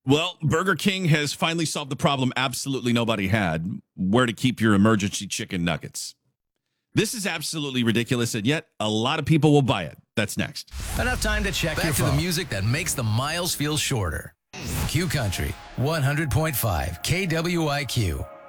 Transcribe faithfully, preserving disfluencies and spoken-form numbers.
Well, Burger King has finally solved the problem absolutely nobody had, where to keep your emergency chicken nuggets. This is absolutely ridiculous, and yet a lot of people will buy it. That's next. Enough time to check Back your to phone. the music that makes the miles feel shorter. Q Country, one hundred point five K W I Q.